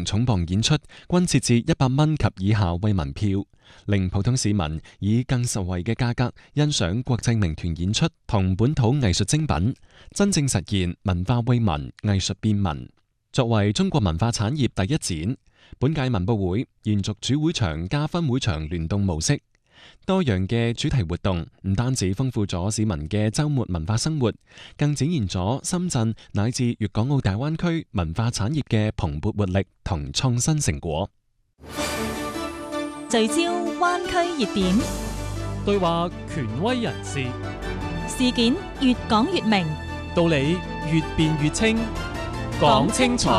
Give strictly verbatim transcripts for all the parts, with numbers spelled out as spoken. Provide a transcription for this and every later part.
重磅演出均設置一百蚊及以下慰民票，令普通市民以更實惠嘅價格欣賞國際名團演出同本土藝術精品，真正實現文化惠民、藝術便民。作為中國文化產業第一展，本屆文博會延續主會場加分會場聯動模式。多樣嘅主題活動唔單止豐富咗市民嘅週末文化生活，更展現咗深圳乃至粵港澳大灣區文化產業嘅蓬勃活力同創新成果。 聚焦灣區熱點， 對話權威人士， 事件越講越明， 道理越辯越清，講清楚。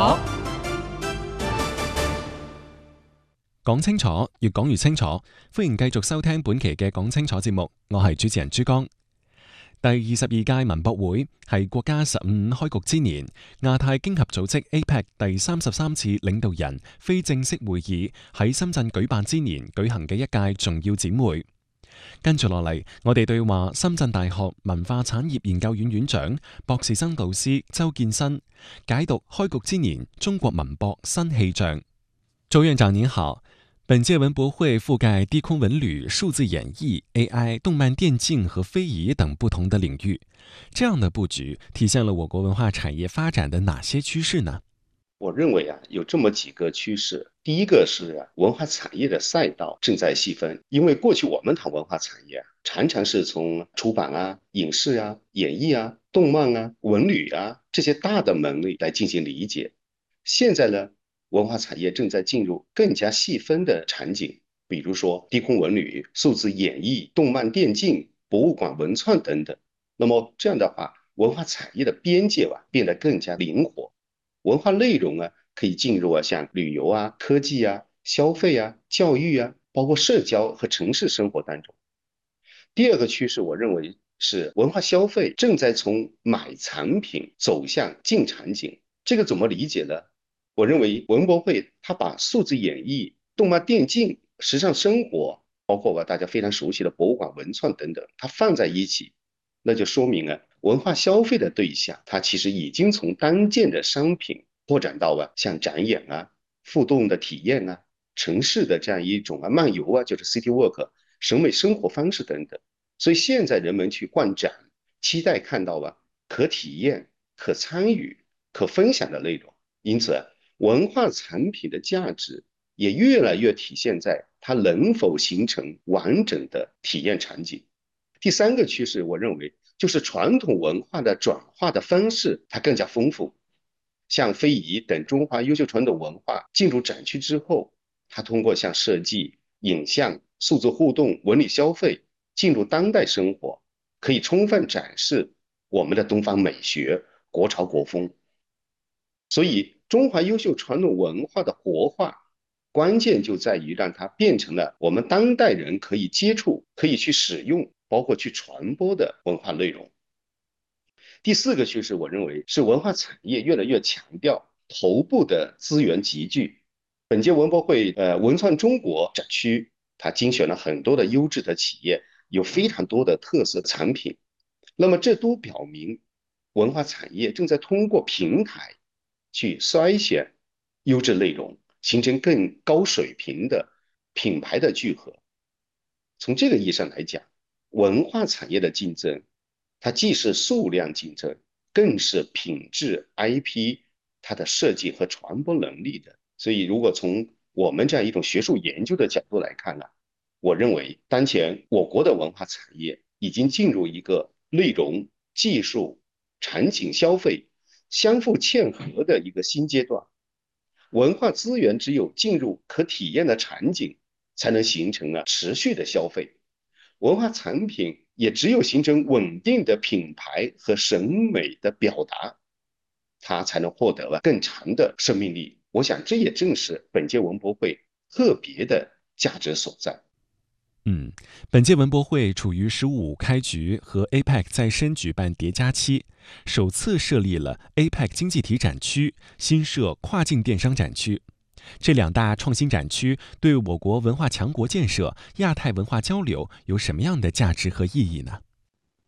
講清楚，越講越清楚。歡迎繼續收聽本期嘅講清楚節目，我係主持人朱江。第二十二屆文博會係國家十五五開局之年，亞太經合組織 A P E C 第三十三次領導人非正式會議喺深圳舉辦之年舉行嘅一屆重要展會。跟住落嚟，我哋對話深圳大學文化產業研究院院長、博士生導師周建新，解讀開局之年中國文博新氣象。周院長您好。本屆文博會覆蓋低空文旅、數字演藝、A I、動漫電競和非遺等不同的領域，這樣的佈局體現了我國文化產業發展的哪些趨勢呢？ 我認為啊，有這麼幾個趨勢。第一個是文化產業的賽道正在細分，因為過去我們談文化產業，常常是從出版啊、影視啊、演藝啊、動漫啊、文旅啊這些大的門類來進行理解。現在呢，文化產業正在進入更加細分的場景，比如說低空文旅、數字演藝、動漫電競、博物館文創等等。那麼這樣的話，文化產業的邊界啊變得更加靈活，文化內容啊可以進入啊像旅遊啊、科技啊、消費啊、教育啊，包括社交和城市生活當中。第二個趨勢，我認為是文化消費正在從買產品走向進場景。這個怎麼理解呢？我認為文博會它把數字演藝、動漫電競、時尚生活，包括大家非常熟悉的博物館文創等等，它放在一起，那就說明啊，文化消費的對象，它其實已經從單件的商品拓展到啊，像展演啊、互動的體驗啊、城市的這樣一種啊漫遊啊，就是 city walk、審美生活方式等等。所以現在人們去逛展，期待看到啊可體驗、可參與、可分享的內容。因此，文化產品的價值也越來越體現在它能否形成完整的體驗場景。第三個趨勢，我認為就是傳統文化的轉化的方式，它更加豐富。像非遺等中華優秀傳統文化進入展區之後，它通過像設計、影像、數字互動、文旅消費進入當代生活，可以充分展示我們的東方美學、國潮國風。所以中華優秀傳統文化的活化，關鍵就在於讓它變成了我們當代人可以接觸、可以去使用、包括去傳播的文化內容。第四個趨勢，我認為是文化產業越來越強調頭部的資源集聚。本屆文博會呃文創中國展區，它精選了很多的優質的企業，有非常多的特色產品。那麼這都表明文化產業正在通過平台去篩選優質內容，形成更高水平的品牌的聚合。從這個意義上來講，文化產業的競爭，它既是數量競爭，更是品質 I P 它的設計和傳播能力的。所以如果從我們這樣一種學術研究的角度來看呢，我認為當前我國的文化產業已經進入一個內容、技術、場景消費相互嵌合的一個新階段。文化資源只有進入可體驗的場景，才能形成啊持續的消費。文化產品也只有形成穩定的品牌和審美的表達，它才能獲得了更長的生命力。我想這也正是本屆文博會特別的價值所在。 嗯，本屆文博會處於“十五五”開局和 A P E C 在深舉辦疊加期，首次設立了 A P E C 經濟體展區，新設跨境電商展區。這兩大創新展區對我國文化強國建設、亞太文化交流有什麼樣的價值和意義呢？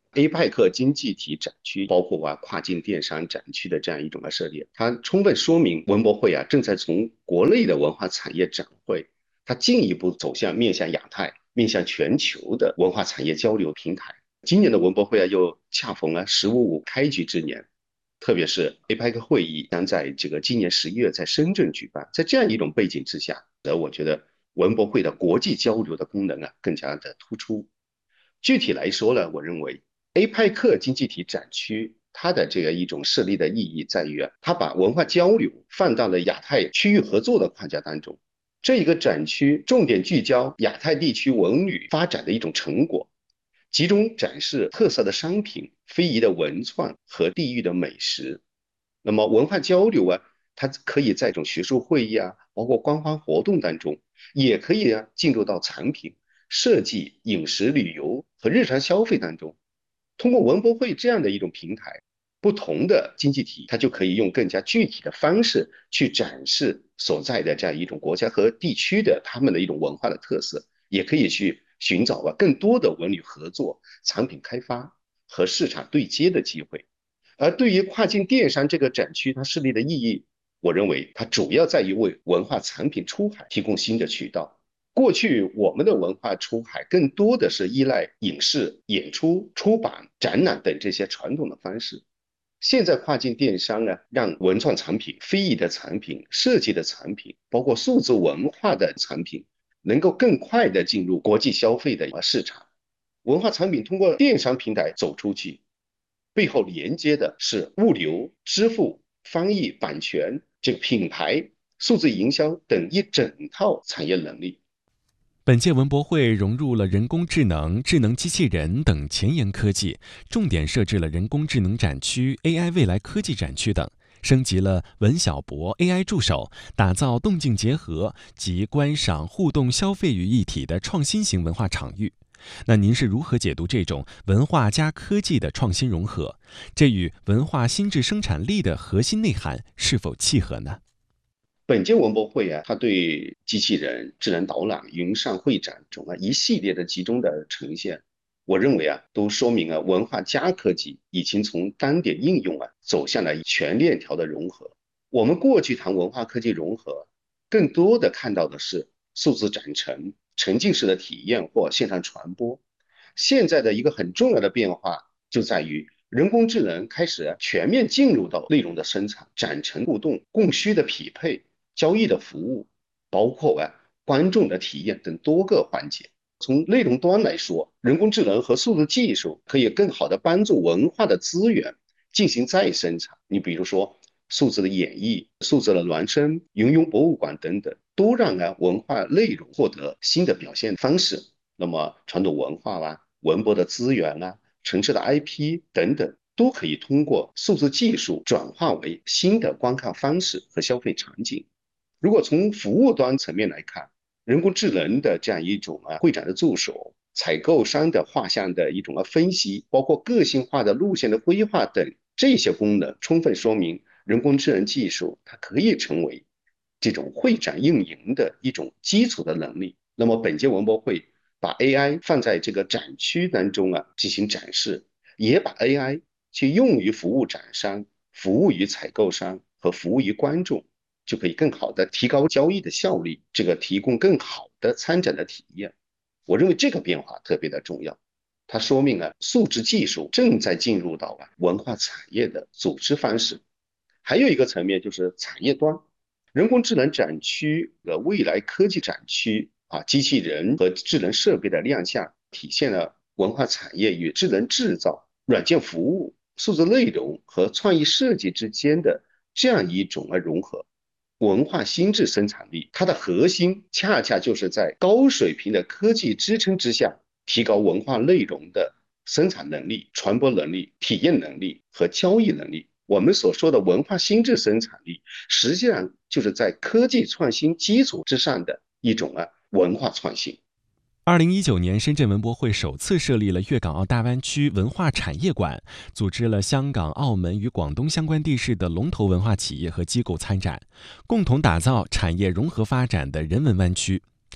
A 派克经济体展区，包括啊跨境电商展区的这样一种的设立，它充分说明文博会啊正在从国内的文化产业展会，它进一步走向面向亚太、面向全球的文化产业交流平台。今年的文博会啊又恰逢啊“十五五”开局之年，特别是 A 派克会议将在这个今年十一月在深圳举办，在这样一种背景之下，呃，我觉得文博会的国际交流的功能啊更加的突出。具体来说呢，我认为 A 派克经济体展区它的这个一种设立的意义在于啊，它把文化交流放到了亚太区域合作的框架当中。这一个展区重点聚焦亚太地区文旅发展的一种成果，集中展示特色的商品、非遗的文创和地域的美食。那么文化交流啊，它可以在这种学术会议啊，包括官方活动当中，也可以啊进入到产品设计、饮食、旅游和日常消费当中。通过文博会这样的一种平台，不同的经济体它就可以用更加具体的方式去展示所在的这样一种国家和地区的他们的一种文化的特色，也可以去寻找啊更多的文旅合作、产品开发和市场对接的机会。而对于跨境电商这个展区它设立的意义，我认为它主要在于为文化产品出海提供新的渠道。过去我们的文化出海更多的是依赖影视、演出、出版、展览等这些传统的方式。现在跨境电商呢，让文创产品、非遗的产品、设计的产品，包括数字文化的产品，能够更快地进入国际消费的市场。文化产品通过电商平台走出去，背后连接的是物流、支付、翻译、版权、这个品牌、数字营销等一整套产业能力。 本届文博会融入了人工智能、智能机器人等前沿科技，重点设置了人工智能展区、A I 未来科技展区等，升级了文小博 A I 助手，打造动静结合及观赏、互动、消费于一体的创新型文化场域。那您是如何解读这种文化加科技的创新融合？这与文化心智生产力的核心内涵是否契合呢？ 本届文博会啊，它对机器人、智能导览、云上会展中啊一系列的集中的呈现，我认为啊，都说明啊文化加科技已经从单点应用啊走向了全链条的融合。我们过去谈文化科技融合，更多的看到的是数字展陈、沉浸式的体验或线上传播。现在的一个很重要的变化就在于人工智能开始全面进入到内容的生产、展陈互动、供需的匹配、交易的服务，包括啊观众的体验等多个环节。从内容端来说，人工智能和数字技术可以更好的帮助文化的资源进行再生产。你比如说数字的演绎、数字的孪生、云游博物馆等等，都让啊文化内容获得新的表现方式。那么传统文化啊、文博的资源啊、城市的 I P 等等，都可以通过数字技术转化为新的观看方式和消费场景。如果从服务端层面来看，人工智能的这样一种啊会展的助手、采购商的画像的一种啊分析，包括个性化的路线的规划等这些功能，充分说明人工智能技术它可以成为这种会展运营的一种基础的能力。那么本届文博会把 A I 放在这个展区当中啊进行展示，也把 A I 去用于服务展商、服务于采购商和服务于观众，就可以更好的提高交易的效率，这个提供更好的参展的体验。我认为这个变化特别的重要，它说明了数字技术正在进入到啊文化产业的组织方式。还有一个层面就是产业端，人工智能展区的未来科技展区啊，机器人和智能设备的亮相，体现了文化产业与智能制造、软件服务、数字内容和创意设计之间的这样一种融合。文化心智生产力，它的核心恰恰就是在高水平的科技支撑之下，提高文化内容的生产能力、传播能力、体验能力和交易能力。我们所说的文化心智生产力，实际上就是在科技创新基础之上的一种啊文化创新。 二零一九年，深圳文博会首次设立了粤港澳大湾区文化产业馆，组织了香港、澳门与广东相关地市的龙头文化企业和机构参展，共同打造产业融合发展的人文湾区。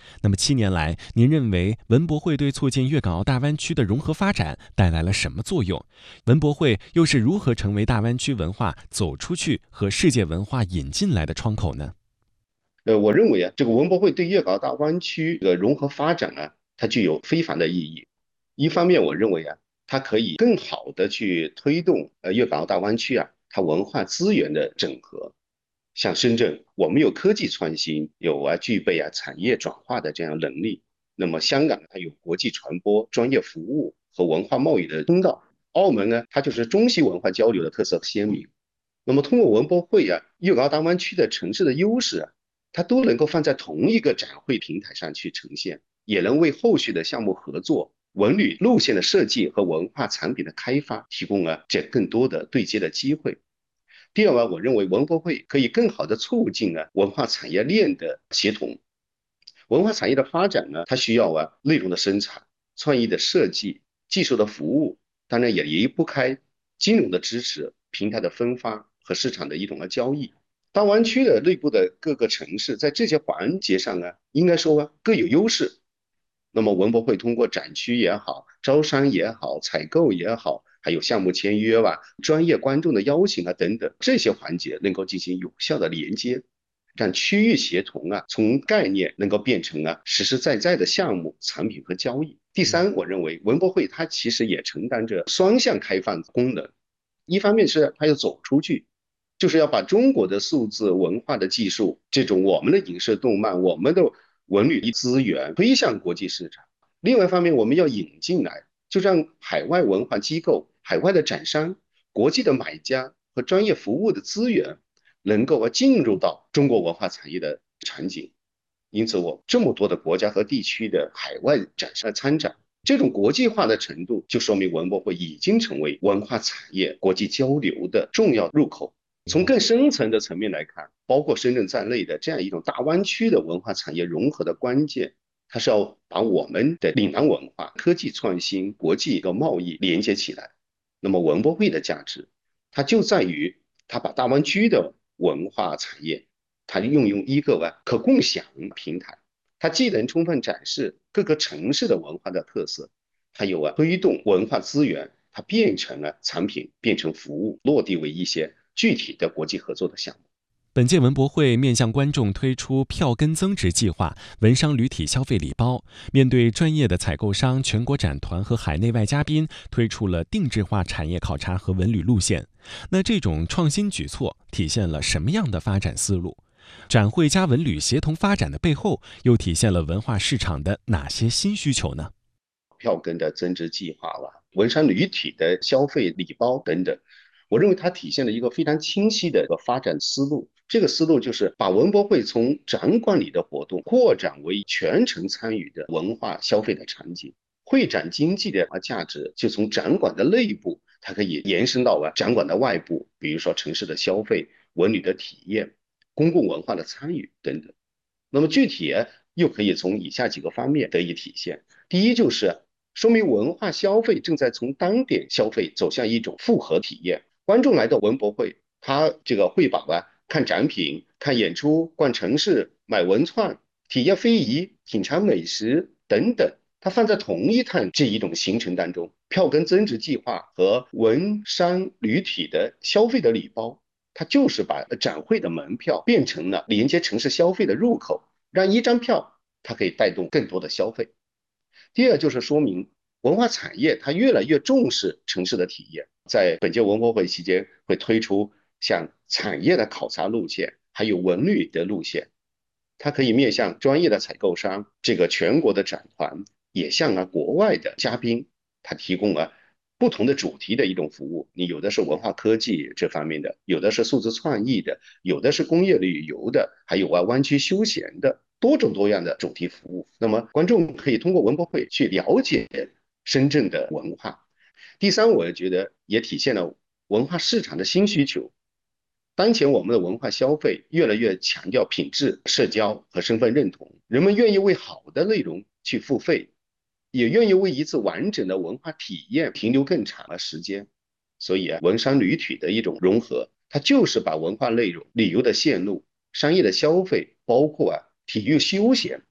那么七年来，您认为文博会对促进粤港澳大湾区的融合发展带来了什么作用？文博会又是如何成为大湾区文化走出去和世界文化引进来的窗口呢？ 呃，我认为啊，这个文博会对粤港澳大湾区的融合发展啊，它具有非凡的意义。一方面，我认为啊，它可以更好的去推动呃粤港澳大湾区啊，它文化资源的整合。像深圳，我们有科技创新，有啊具备啊产业转化的这样能力。那么香港它有国际传播、专业服务和文化贸易的通道。澳门呢，它就是中西文化交流的特色鲜明。那么通过文博会啊，粤港澳大湾区的城市的优势啊，它都能够放在同一个展会平台上去呈现，也能为后续的项目合作、文旅路线的设计和文化产品的开发提供了这更多的对接的机会。第二个，我认为文博会可以更好的促进啊文化产业链的协同。文化产业的发展呢，它需要啊内容的生产、创意的设计、技术的服务，当然也离不开金融的支持、平台的分发和市场的一种的交易。大湾区的内部的各个城市在这些环节上呢，应该说啊各有优势。那么文博会通过展区也好、招商也好、采购也好，还有项目签约吧、专业观众的邀请啊等等，这些环节能够进行有效的连接，让区域协同啊从概念能够变成啊实实在在的项目、产品和交易。第三，我认为文博会它其实也承担着双向开放功能，一方面是它要走出去，就是要把中国的数字文化的技术，这种我们的影视动漫、我们的文旅资源推向国际市场。另外一方面，我们要引进来，就让海外文化机构、海外的展商、国际的买家和专业服务的资源，能够进入到中国文化产业的场景。因此，我这么多的国家和地区的海外展商参展，这种国际化的程度，就说明文博会已经成为文化产业国际交流的重要入口。从更深层的层面来看，包括深圳在内的这样一种大湾区的文化产业融合的关键，它是要把我们的岭南文化、科技创新、国际和贸易连接起来。那么文博会的价值，它就在于它把大湾区的文化产业，它运用一个啊可共享平台，它既能充分展示各个城市的文化的特色，还有啊推动文化资源，它变成了产品，变成服务，落地为一些具体的国际合作的项目。 本届文博会面向观众推出票根增值计划、文商旅体消费礼包，面对专业的采购商、全国展团和海内外嘉宾，推出了定制化产业考察和文旅路线。那这种创新举措体现了什么样的发展思路？展会加文旅协同发展的背后，又体现了文化市场的哪些新需求呢？ 票根的增值计划了，文商旅体的消费礼包等等，我认为它体现了一个非常清晰的一个发展思路。这个思路就是把文博会从展馆里的活动扩展为全程参与的文化消费的场景。会展经济的价值就从展馆的内部，它可以延伸到展馆的外部，比如说城市的消费、文旅的体验、公共文化的参与等等。那么具体又可以从以下几个方面得以体现。第一，就是说明文化消费正在从当点消费走向一种复合体验。观众来到文博会，他这个会把啊看展品、看演出、逛城市、买文创、体验非遗、品尝美食等等，它放在同一趟这一种行程当中。票根增值计划和文商旅体的消费的礼包，它就是把展会的门票变成了连接城市消费的入口，让一张票它可以带动更多的消费。第二，就是说明文化产业它越来越重视城市的体验。在本届文博会期间，会推出像产业的考察路线，还有文旅的路线，它可以面向专业的采购商，这个全国的展团，也向啊国外的嘉宾，它提供了不同的主题的一种服务。你有的是文化科技这方面的，有的是数字创意的，有的是工业旅游的，还有啊湾区休闲的，多种多样的主题服务。那么观众可以通过文博会去了解深圳的文化。第三，我觉得也体现了文化市场的新需求。当前我们的文化消费越来越强调品质、社交和身份认同，人们愿意为好的内容去付费，也愿意为一次完整的文化体验停留更长的时间。所以啊，文商旅体的一种融合，它就是把文化内容、旅游的线路、商业的消费，包括啊体育休闲，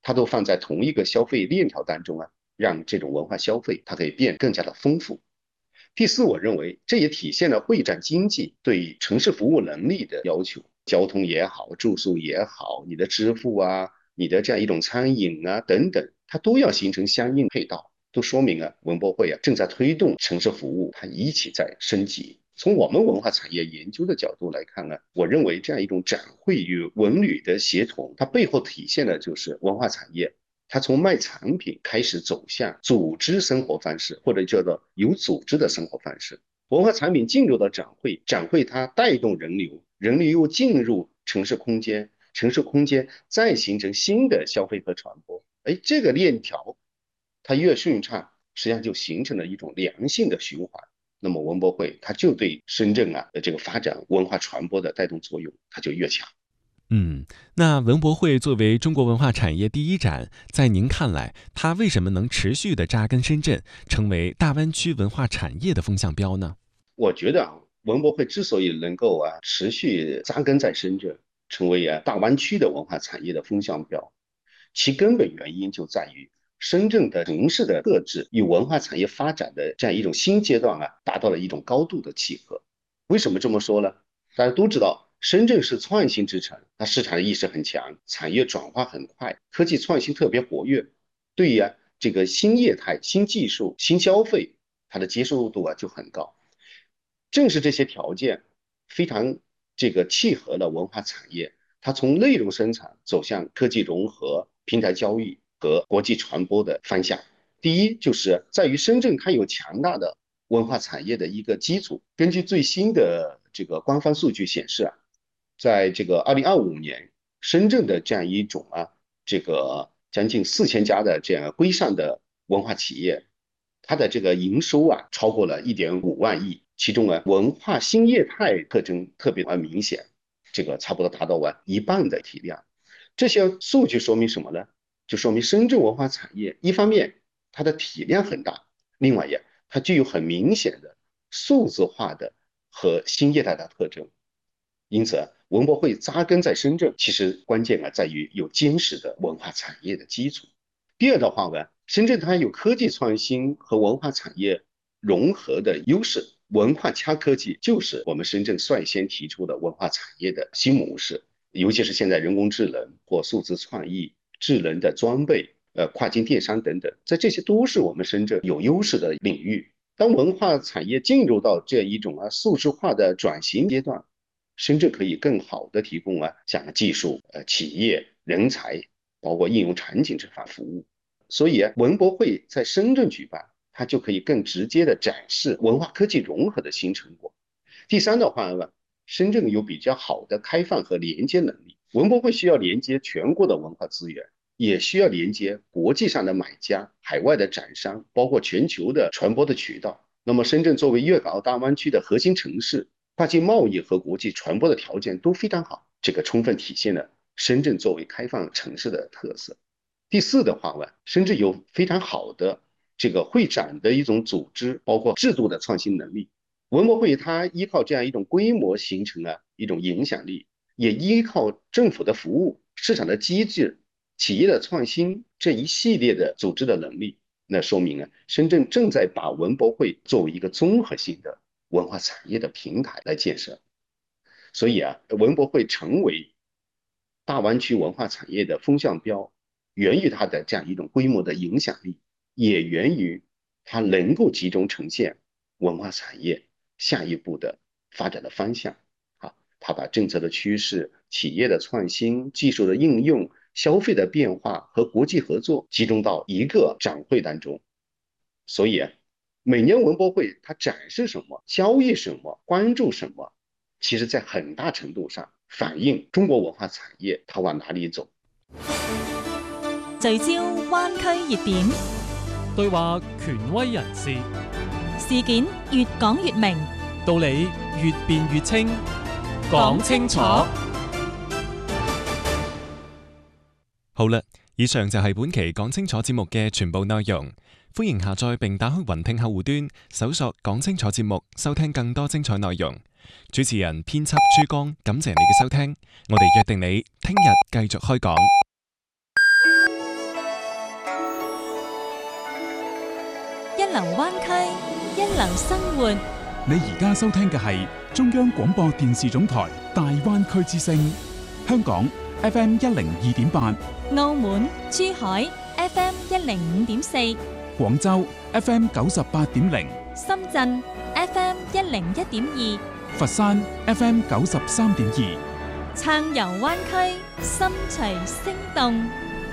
它都放在同一个消费链条当中啊，让这种文化消费它可以变更加的丰富。第四，我认为这也体现了会展经济对城市服务能力的要求，交通也好，住宿也好，你的支付啊，你的这样一种餐饮啊等等，它都要形成相应配套，都说明啊，文博会啊正在推动城市服务，它一起在升级。从我们文化产业研究的角度来看呢，我认为这样一种展会与文旅的协同，它背后体现的就是文化产业它从卖产品开始走向组织生活方式，或者叫做有组织的生活方式。文化产品进入到展会，展会它带动人流，人流又进入城市空间，城市空间再形成新的消费和传播。哎，这个链条它越顺畅，实际上就形成了一种良性的循环。那么文博会它就对深圳啊的这个发展文化传播的带动作用，它就越强。 嗯，那文博会作为中国文化产业第一展，在您看来，它为什么能持续的扎根深圳，成为大湾区文化产业的风向标呢？ 我觉得啊，文博会之所以能够啊持续扎根在深圳，成为啊大湾区的文化产业的风向标，其根本原因就在于深圳的城市的特质与文化产业发展的这样一种新阶段啊，达到了一种高度的契合。为什么这么说呢？大家都知道，深圳是创新之城，它市场意识很强，产业转化很快，科技创新特别活跃，对呀、啊、这个新业态、新技术、新消费，它的接受度啊就很高。正是这些条件非常这个契合了文化产业，它从内容生产走向科技融合、平台交易和国际传播的方向。第一，就是在于深圳它有强大的文化产业的一个基础。根据最新的这个官方数据显示啊，在这个二零二五年，深圳的这样一种啊，这个将近四千家的这样规上的文化企业，它的这个营收啊超过了一点五万亿。其中啊，文化新业态特征特别明显，这个差不多达到完一半的体量。这些数据说明什么呢？就说明深圳文化产业一方面它的体量很大，另外呀，它具有很明显的数字化的和新业态的特征。因此，文博会扎根在深圳，其实关键啊在于有坚实的文化产业的基础。第二的话呢，深圳它有科技创新和文化产业融合的优势。文化加科技就是我们深圳率先提出的文化产业的新模式，尤其是现在人工智能或数字创意、智能的装备、呃跨境电商等等，在这些都是我们深圳有优势的领域。当文化产业进入到这一种啊数字化的转型阶段，深圳可以更好的提供啊像技术、呃企业、人才，包括应用场景这方服务。所以啊，文博会在深圳举办，它就可以更直接的展示文化科技融合的新成果。第三的话呢，深圳有比较好的开放和连接能力。文博会需要连接全国的文化资源，也需要连接国际上的买家、海外的展商，包括全球的传播的渠道。那么深圳作为粤港澳大湾区的核心城市，跨境贸易和国际传播的条件都非常好，这个充分体现了深圳作为开放城市的特色。第四的话呢，深圳有非常好的这个会展的一种组织，包括制度的创新能力。文博会它依靠这样一种规模形成了一种影响力，也依靠政府的服务、市场的机制、企业的创新这一系列的组织的能力。那说明啊，深圳正在把文博会作为一个综合性的文化产业的平台来建设。所以啊，文博会成为大湾区文化产业的风向标，源于它的这样一种规模的影响力，也源于它能够集中呈现文化产业下一步的发展的方向。啊，它把政策的趋势、企业的创新、技术的应用、消费的变化和国际合作集中到一个展会当中。所以啊，每年文博会它展示什么、交易什么、关注什么，其實在很大程度上反映中國文化產業它往哪裡走。 聚焦灣區熱點， 對話權威人士， 事件越講越明， 道理越辯越清，講清楚。 好啦，以上就係本期講清楚節目嘅全部內容。歡迎下載並打開雲聽客戶端，搜索講清楚節目，收聽更多精彩內容。主持人編輯珠江，感謝你嘅收聽，我哋約定你聽日繼續開講。 流灣區，一流生活。 你而家收聽嘅係中央廣播電視總台大灣區之聲，香港 F M 一零二點八， 澳門、珠海 F M 一零五點四， 廣州 F M 九十八點零， 深圳 F M 一零一點二， 佛山 F M 九十三點二。 暢遊灣區，心隨聲動。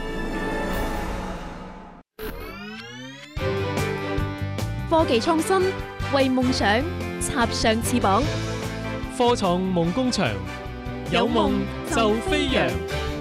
科技創新，為夢想插上翅膀。 科創夢工場，有夢就飛揚。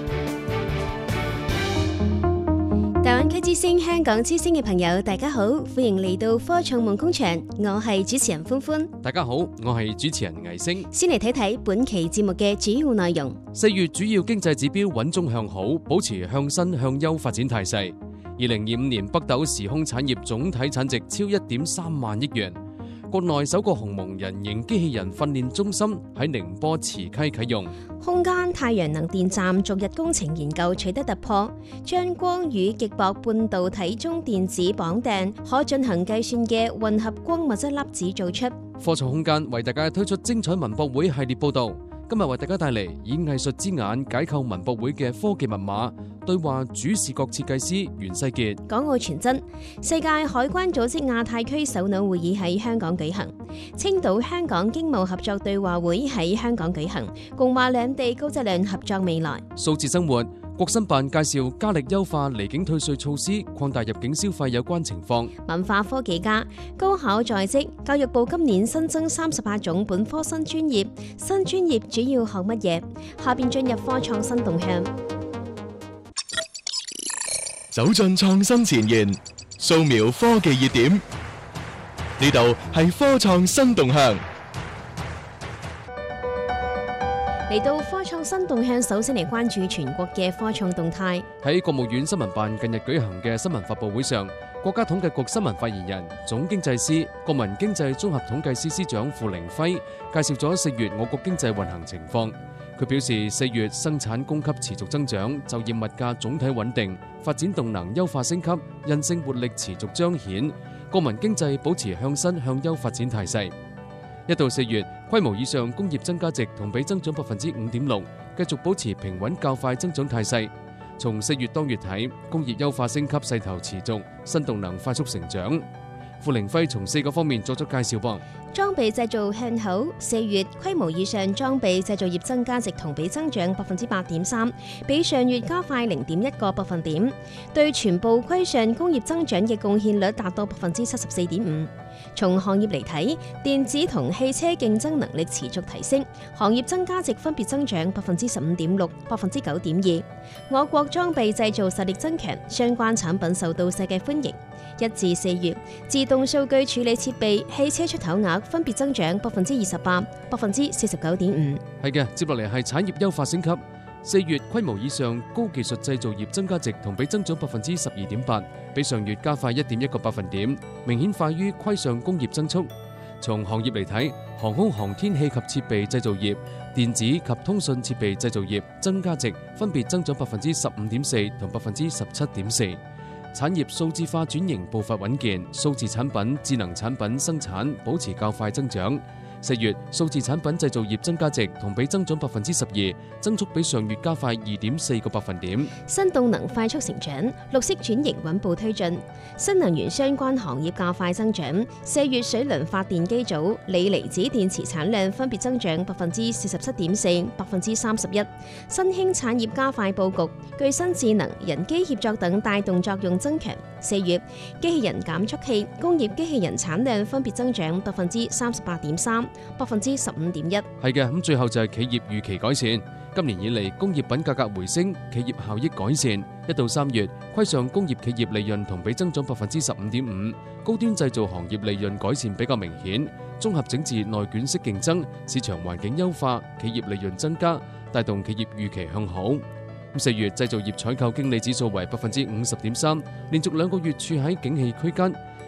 大灣區之聲、香港之聲嘅朋友，大家好，歡迎嚟到科創夢工場，我係主持人歡歡。 大家好，我係主持人魏星。 先嚟睇睇本期節目嘅主要內容。 四月主要經濟指標穩中向好，保持向新向優發展態勢。二零二五年北斗時空產業總體產值超一點三萬億元。國內首個鴻蒙人形機器人訓練中心喺寧波慈溪啟用。 空間太陽能電站逐日工程研究取得突破，將光與極薄半導體中電子綁定，可進行計算嘅混合光物質粒子做出。 科創空間為大家推出精彩文博會系列報道。今日為大家帶嚟以藝術之眼解構文博會嘅科技密碼，對話主視覺設計師袁世傑。 港澳傳真，世界海關組織亞太區首腦會議喺香港舉行，青島香港經貿合作對話會喺香港舉行，共話兩地高質量合作未來。 數字生活，國新辦介紹加力優化離境退稅措施，擴大入境消費有關情況。 文化科技家，高考在職，教育部今年新增三十八種本科新專業，新專業主要學乜嘢？下邊進入科創新動向， 走進創新前沿，掃描科技熱點，呢度係科創新動向。 嚟到科創新動向，首先嚟關注全國嘅科創動態。 喺國務院新聞辦近日舉行嘅新聞發佈會上，國家統計局新聞發言人、總經濟師、國民經濟綜合統計司司長付凌暉介紹咗四月我國經濟運行情況。佢表示，四月生產供給持續增長，就業物價總體穩定，發展動能優化升級，韌性活力持續彰顯，國民經濟保持向新向優發展態勢。一到四月，規模以上工業增加值同比增長百分之五點六，繼續保持平穩較快增長態勢。從四月當月睇，工業優化升級勢頭持續，新動能快速成長。付凌暉從四個方面作出介紹噃。 裝備製造向好，四月規模以上裝備製造業增加值同比增長百分之八點三，比上月加快零點一個百分點，對全部規上工業增長嘅貢獻率達到百分之七十四點五。從行業嚟睇，電子同汽車競爭能力持續提升，行業增加值分別增長百分之十五點六、百分之九點二。我國裝備製造實力增強，相關產品受到世界歡迎。一至四月，自動數據處理設備、汽車出口額分別增長百分之二十八、百分之四十九點五。 係嘅，接落嚟係產業優化升級。四月規模以上高技術製造業增加值同比增長百分之十二點八，比上月加快一點一個百分點，明顯快於規上工業增速。從行業嚟睇，航空航天器及設備製造業、電子及通訊設備製造業增加值分別增長百分之十五點四同百分之十七點四。產業數字化轉型步伐穩健，數字產品、智能產品生產保持較快增長。四月數字產品製造業增加值同比增長百分之十二，增速比上月加快二點四個百分點。 新動能快速成長，綠色轉型穩步推進，新能源相關行業較快增長。四月水輪發電機組、鋰離子電池產量分別增長百分之四十七點四、百分之三十一。新興產業加快佈局，具新智能、人機協作等帶動作用增強。四月機器人減速器、工業機器人產量分別增長百分之三十八點三、百分之十五點一。 係嘅，咁最後就係企業預期改善。今年以嚟，工業品價格回升，企業效益改善。一到三月，規上工業企業利潤同比增長百分之十五點五，高端製造行業利潤改善比較明顯。綜合整治內卷式競爭，市場環境優化，企業利潤增加，帶動企業預期向好。四月製造業採購經理指數為百分之五十點三，連續兩個月處喺景氣區間。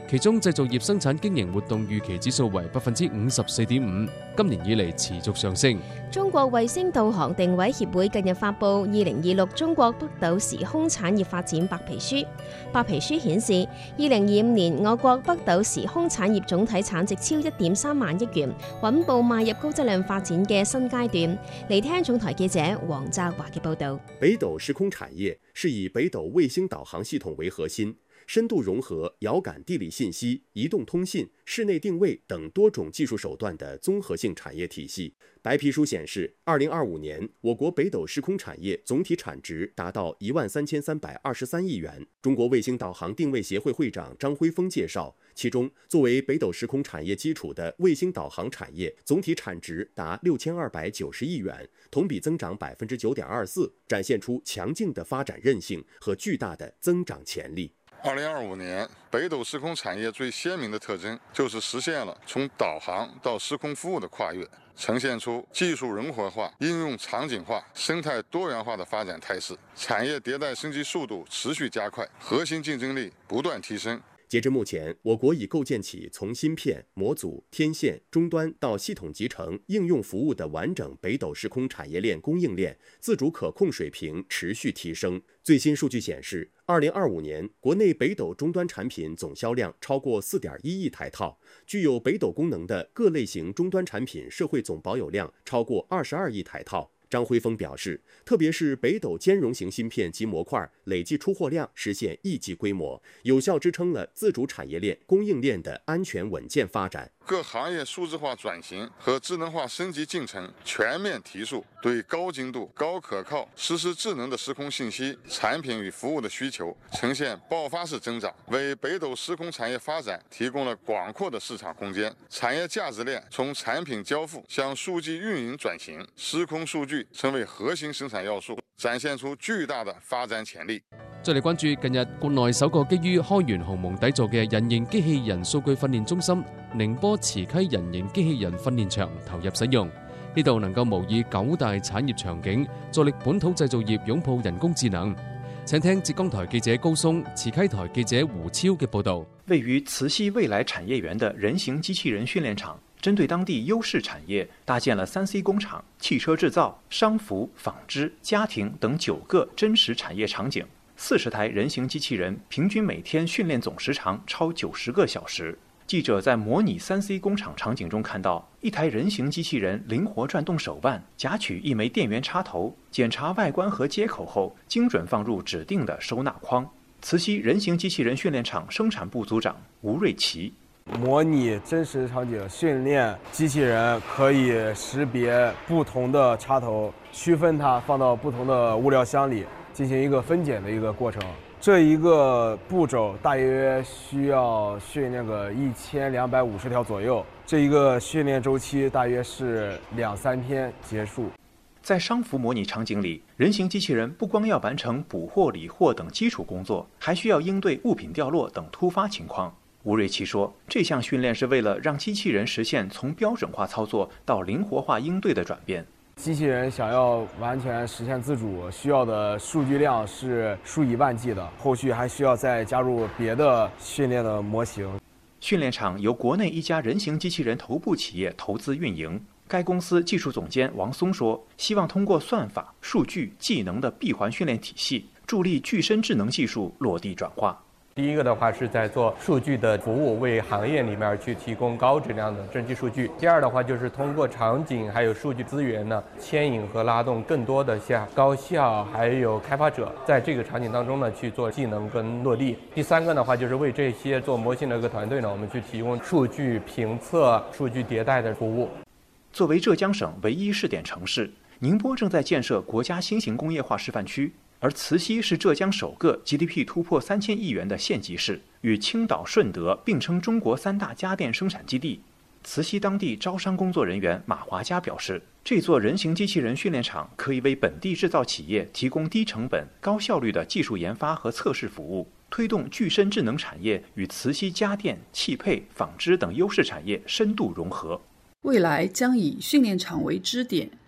其中製造業生產經營活動預期指數為百分之五十四點五，今年以嚟持續上升。 中國衛星導航定位協會近日發布《二零二六中國北斗時空產業發展白皮書》。白皮書顯示，二零二五年我國北斗時空產業總體產值超一點三萬億元，穩步邁入高質量發展嘅新階段。嚟聽總台記者黃澤華嘅報導。 北斗時空產業是以北斗衛星導航系統為核心，深度融合遙感地理信息、移動通信、室內定位等多種技術手段的綜合性產業體系。白皮書顯示，二零二五年我國北斗時空產業總體產值達到一萬三千三百二十三億元。中國衛星導航定位協會會長張輝峰介紹，其中作為北斗時空產業基礎的衛星導航產業總體產值達六千二百九十億元，同比增長百分之九點二四，展現出強勁的發展韌性和巨大的增長潛力。 二零二五年，北斗時空產業最鮮明的特徵就是實現了從導航到時空服務的跨越，呈現出技術融合化、應用場景化、生態多元化的發展態勢，產業迭代升級速度持續加快，核心競爭力不斷提升。 截至目前，我國已構建起從芯片、模組、天線、終端到系統集成、應用服務的完整北斗時空產業鏈供應鏈，自主可控水平持續提升。最新數據顯示，二零二五年國內北斗終端產品總銷量超過四點一億台套，具有北斗功能的各類型終端產品社會總保有量超過二十二億台套。張輝峰表示，特別是北斗兼容型芯片及模塊累計出貨量實現億級規模，有效支撐了自主產業鏈供應鏈的安全穩健發展。 各行業數字化轉型和智能化升級進程全面提速，對高精度、高可靠、實時智能的時空信息產品與服務的需求呈現爆發式增長，為北斗時空產業發展提供了廣闊的市場空間。產業價值鏈從產品交付向數據運營轉型，時空數據成為核心生產要素，展現出巨大的發展潛力。 再嚟關注近日國內首個基於開源鴻蒙底座嘅人形機器人數據訓練中心寧波慈溪人形機器人訓練場投入使用，呢度能夠模擬九大產業場景，助力本土製造業擁抱人工智能。請聽浙江台記者高松、慈溪台記者胡超嘅報導。 位於慈溪未來產業園的人形機器人訓練場，針對當地優勢產業，搭建了三 C 工廠、汽車製造、商服、紡織、家庭等九個真實產業場景。四十台人形機器人平均每天訓練總時長超九十個小時。記者在模擬三 C 工廠場景中看到，一台人形機器人靈活轉動手腕，夾取一枚電源插頭，檢查外觀和接口後，精準放入指定的收納框。慈溪人形機器人訓練場生產部組長吳瑞奇。 模擬真實場景訓練機器人可以識別不同的插頭，區分它放到不同的物料箱裏，進行一個分揀的一個過程。這一個步驟大約需要訓練個一千兩百五十條左右，這一個訓練週期大約是兩三天結束。 在商服模擬場景裏，人形機器人不光要完成補貨、理貨等基礎工作，還需要應對物品掉落等突發情況。吳瑞奇說，這項訓練是為了讓機器人實現從標準化操作到靈活化應對的轉變。 機器人想要完全實現自主，需要的數據量是數以萬計的，後續還需要再加入別的訓練的模型。 訓練場由國內一家人形機器人頭部企業投資運營。該公司技術總監王松說，希望通過算法、數據、技能的閉環訓練體系，助力具身智能技術落地轉化。 第一個的話是在做數據的服務，為行業裡面去提供高質量的真機數據。第二的話就是通過場景還有數據資源呢，牽引和拉動更多的像高校還有開發者，在這個場景當中呢去做技能跟落地。第三個的話就是為這些做模型的一個團隊呢，我們去提供數據評測、數據迭代的服務。 作為浙江省唯一試點城市，寧波正在建設國家新型工業化示範區。而慈溪是浙江首個 G D P 突破三千億元的縣級市，與青島、順德並稱中國三大家電生產基地。慈溪當地招商工作人員馬華佳表示，這座人形機器人訓練場可以為本地製造企業提供低成本、高效率的技術研發和測試服務，推動具身智能產業與慈溪家電、汽配、紡織等優勢產業深度融合。 未來將以訓練場為支點，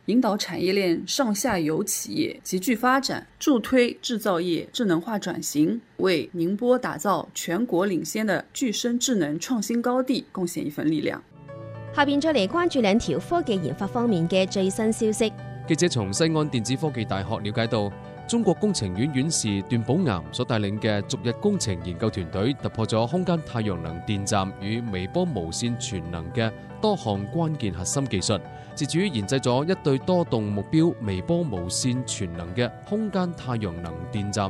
引导产业链上下游企业集聚发展，助推制造业智能化转型，为宁波打造全國領先的具身智能創新高地貢獻一份力量。 下邊再嚟關注兩條科技研發方面嘅最新消息。 記者從西安電子科技大學了解到，中國工程院院士段寶岩所帶領嘅逐日工程研究團隊突破咗空間太陽能電站與微波無線全能嘅多項關鍵核心技術，自主研製咗一對多動目標微波無線全能嘅空間太陽能電站